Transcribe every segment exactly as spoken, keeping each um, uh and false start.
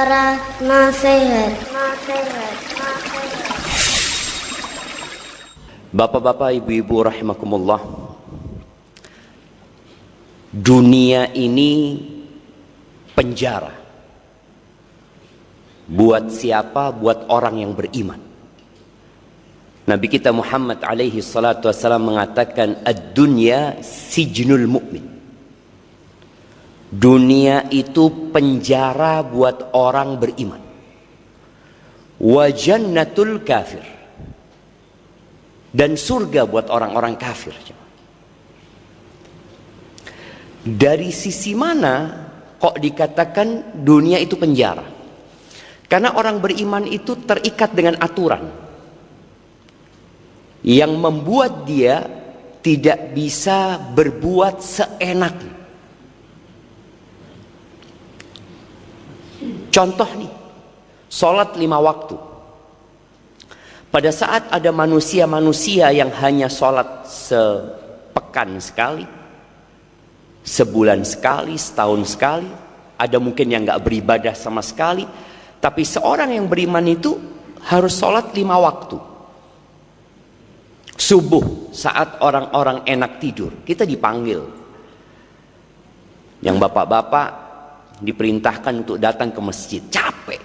Suara nasihat. Nasihat. Bapak-bapak, ibu-ibu rahimakumullah. Dunia ini penjara. Buat siapa? Buat orang yang beriman. Nabi kita Muhammad alaihi salatu wassalam mengatakan, ad-dunya sijnul mu'min. Dunia itu penjara buat orang beriman. Wa jannatul kafir. Dan surga buat orang-orang kafir. Dari sisi mana kok dikatakan dunia itu penjara? Karena orang beriman itu terikat dengan aturan yang membuat dia tidak bisa berbuat seenaknya. Contoh nih, sholat lima waktu. Pada saat ada manusia-manusia yang hanya sholat sepekan sekali, sebulan sekali, setahun sekali, ada mungkin yang gak beribadah sama sekali, tapi seorang yang beriman itu harus sholat lima waktu. Subuh saat orang-orang enak tidur, kita dipanggil. Yang bapak-bapak diperintahkan untuk datang ke masjid, capek.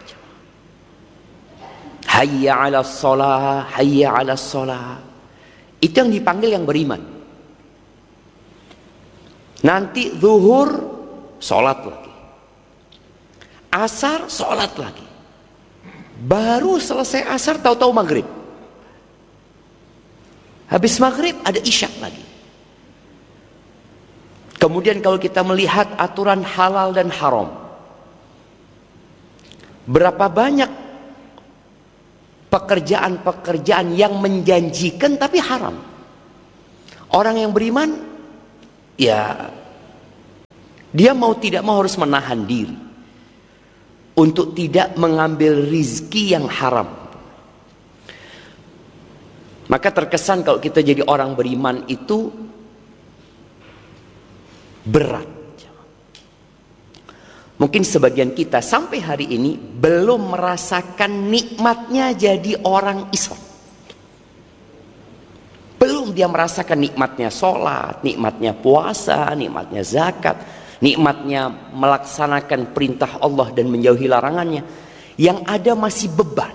Hayya 'alas shalah, hayya 'alas shalah. Itu yang dipanggil yang beriman. Nanti zuhur sholat lagi, asar sholat lagi, baru selesai asar tahu-tahu maghrib, habis maghrib ada isya lagi. Kemudian kalau kita melihat aturan halal dan haram, berapa banyak pekerjaan-pekerjaan yang menjanjikan tapi haram. Orang yang beriman, ya dia mau tidak mau harus menahan diri untuk tidak mengambil rizki yang haram. Maka terkesan kalau kita jadi orang beriman itu berat. Mungkin sebagian kita sampai hari ini belum merasakan nikmatnya jadi orang Islam. Belum dia merasakan nikmatnya sholat, nikmatnya puasa, nikmatnya zakat, nikmatnya melaksanakan perintah Allah dan menjauhi larangannya. Yang ada masih beban.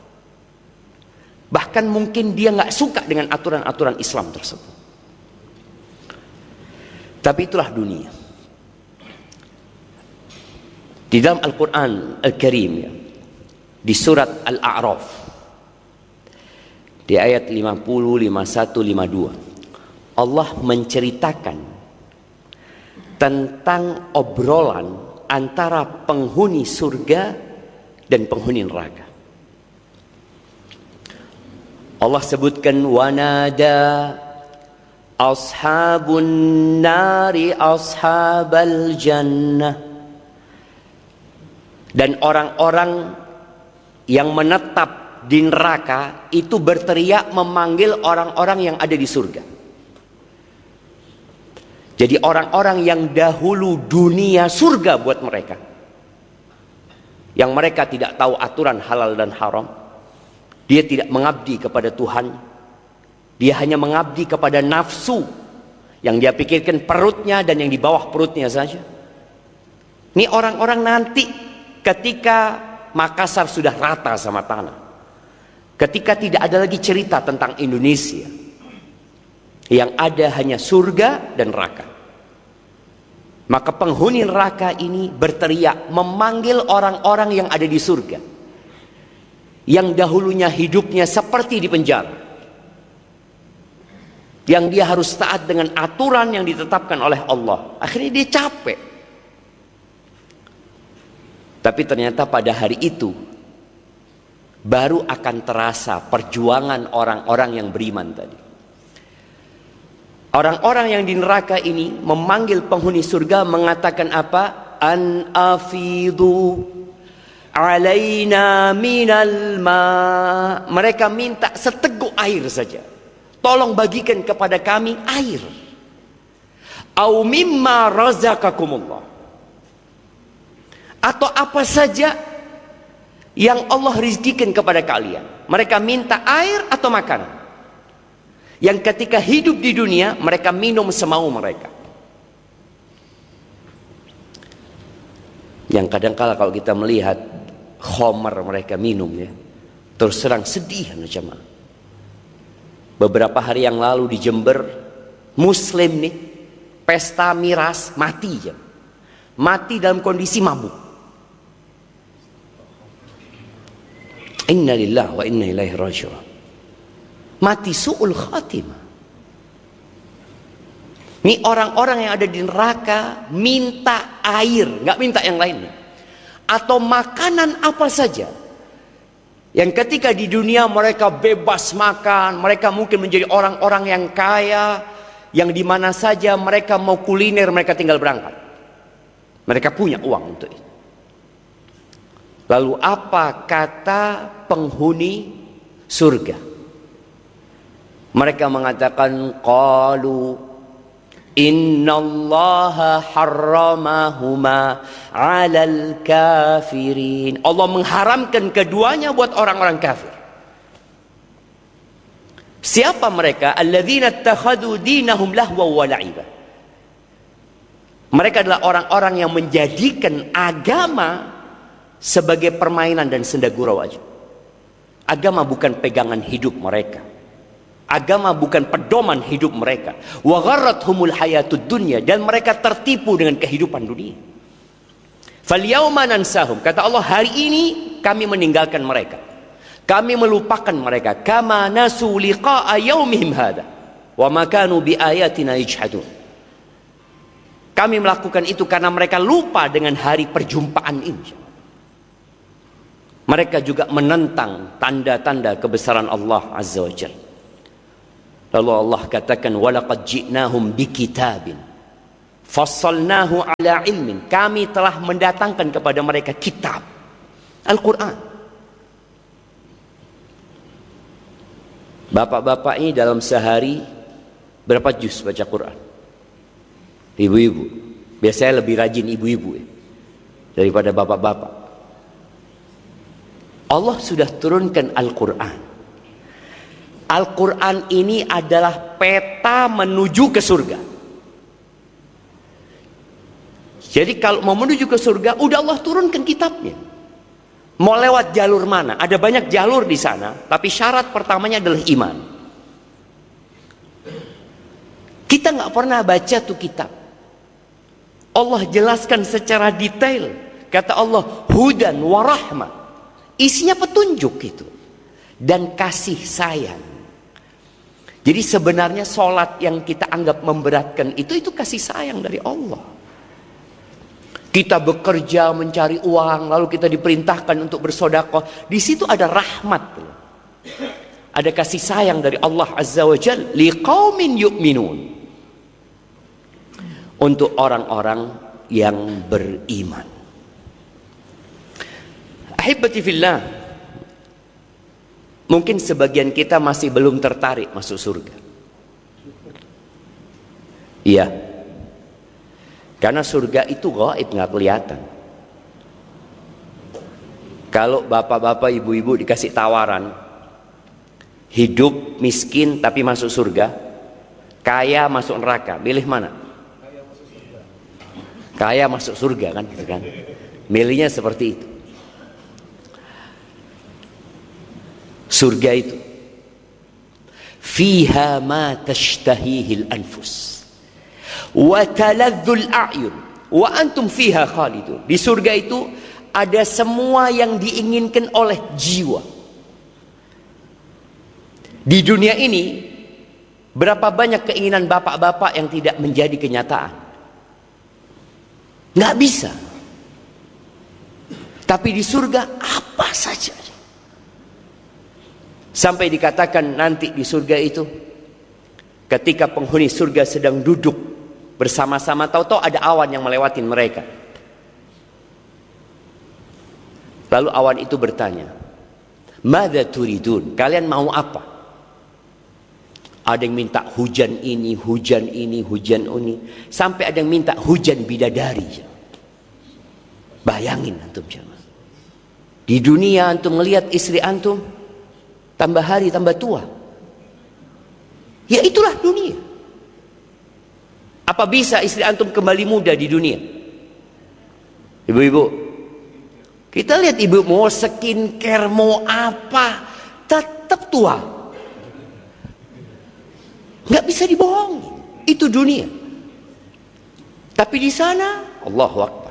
Bahkan mungkin dia gak suka dengan aturan-aturan Islam tersebut. Tapi itulah dunia. Di dalam Al-Quran Al-Karim, ya, di surat Al-A'raf, di ayat lima puluh, lima puluh satu, lima puluh dua, Allah menceritakan tentang obrolan antara penghuni surga dan penghuni neraka. Allah sebutkan, wanada ashabun nari ashabal jannah. Dan orang-orang yang menetap di neraka itu berteriak memanggil orang-orang yang ada di surga. Jadi orang-orang yang dahulu dunia surga buat mereka, yang mereka tidak tahu aturan halal dan haram, dia tidak mengabdi kepada Tuhan, dia hanya mengabdi kepada nafsu yang dia pikirkan perutnya dan yang di bawah perutnya saja. Ini orang-orang nanti ketika Makassar sudah rata sama tanah, ketika tidak ada lagi cerita tentang Indonesia, yang ada hanya surga dan neraka, maka penghuni neraka ini berteriak memanggil orang-orang yang ada di surga, yang dahulunya hidupnya seperti di penjara, yang dia harus taat dengan aturan yang ditetapkan oleh Allah. Akhirnya dia capek. Tapi ternyata pada hari itu baru akan terasa perjuangan orang-orang yang beriman tadi. Orang-orang yang di neraka ini memanggil penghuni surga mengatakan apa? An afidu alaina minal ma. Mereka minta seteguk air saja. Tolong bagikan kepada kami air. Au mimma razaqakumullah. Atau apa saja yang Allah rizkikan kepada kalian. Mereka minta air atau makanan. Yang ketika hidup di dunia, mereka minum semau mereka. Yang kadang-kala kalau kita melihat khomer mereka minum ya, terus terang sedih jemaah. Beberapa hari yang lalu di Jember, Muslim nih, pesta miras mati ya. Mati dalam kondisi mabuk. Inna lillahi wa inna ilaihi raji'un. Mati su'ul khatimah. Ini orang-orang yang ada di neraka minta air, nggak minta yang lainnya, atau makanan apa saja. Yang ketika di dunia mereka bebas makan, mereka mungkin menjadi orang-orang yang kaya, yang di mana saja mereka mau kuliner mereka tinggal berangkat. Mereka punya uang untuk itu. Lalu apa kata penghuni surga? Mereka mengatakan qalu innallaha harramahuma 'alal kafirin. Allah mengharamkan keduanya buat orang-orang kafir. Siapa mereka? Alladzina ittakhadhu dinahum lahwa wa la'iba. Mereka adalah orang-orang yang menjadikan agama sebagai permainan dan senda gurau aja. Agama bukan pegangan hidup mereka. Agama bukan pedoman hidup mereka. Wa gharrathumul hayatud dunya, dan mereka tertipu dengan kehidupan dunia. Falyauma nansahum, kata Allah, hari ini kami meninggalkan mereka. Kami melupakan mereka kama nasu liqa'a yaumihim hada wa ma kanu biayatina yajhadun. Kami melakukan itu karena mereka lupa dengan hari perjumpaan ini. Mereka juga menentang tanda-tanda kebesaran Allah Azza wa Jalla. Lalu Allah katakan walaqad ji'nahum bikitabin fassalnahu ala ilmin. Kami telah mendatangkan kepada mereka kitab Al-Quran. Bapak-bapak ini dalam sehari berapa juz baca Quran? Ibu-ibu, biasanya lebih rajin ibu-ibu ya, daripada bapak-bapak. Allah sudah turunkan Al-Quran. Al-Quran ini adalah peta menuju ke surga. Jadi kalau mau menuju ke surga, udah Allah turunkan kitabnya. Mau lewat jalur mana? Ada banyak jalur di sana, tapi syarat pertamanya adalah iman. Kita nggak pernah baca tuh kitab. Allah jelaskan secara detail. Kata Allah, hudan wa rahmah. Isinya petunjuk itu dan kasih sayang. Jadi sebenarnya sholat yang kita anggap memberatkan itu itu kasih sayang dari Allah. Kita bekerja mencari uang, lalu kita diperintahkan untuk bersedekah. Di situ ada rahmat, ada kasih sayang dari Allah Azza wa Jalla. Liqaumin yu'minun, untuk orang-orang yang beriman. Ahibati fillah, mungkin sebagian kita masih belum tertarik masuk surga. Iya, karena surga itu gaib, nggak kelihatan. Kalau bapak-bapak, ibu-ibu dikasih tawaran hidup miskin tapi masuk surga, kaya masuk neraka, pilih mana? Kaya masuk surga kan, gitu kan? Milihnya seperti itu. Surga itu fiha ma tashtahihil anfus wa taladzul a'yun wa antum fiha khalidun. Di surga itu ada semua yang diinginkan oleh jiwa. Di dunia ini berapa banyak keinginan bapak-bapak yang tidak menjadi kenyataan? Nggak bisa. Tapi di surga apa saja. Sampai dikatakan nanti di surga itu, ketika penghuni surga sedang duduk bersama-sama, tahu-tahu ada awan yang melewati mereka. Lalu awan itu bertanya, "Madza turidun?" Kalian mau apa? Ada yang minta hujan ini, hujan ini, hujan ini, sampai ada yang minta hujan bidadari. Bayangin antum jemaah. Di dunia antum melihat istri antum tambah hari tambah tua. Ya itulah dunia. Apa bisa istri antum kembali muda di dunia? Ibu-ibu, kita lihat ibu mau skincare mau apa, tetap tua. Nggak bisa dibohongi. Itu dunia. Tapi di sana Allahu Akbar.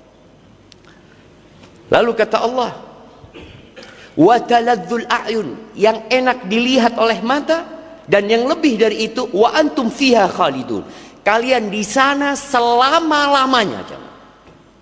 Lalu kata Allah, wa taladzul a'yun, yang enak dilihat oleh mata, dan yang lebih dari itu wa antum fiha khalidun, kalian di sana selama-lamanya.